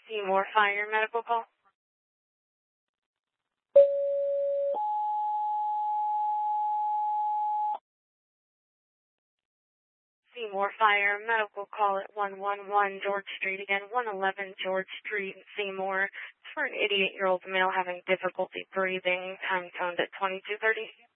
Seymour Fire medical call. Seymour Fire medical call at 111 George Street. Again, 111 George Street, Seymour. It's for an 88-year-old male having difficulty breathing. Time toned at 22:30.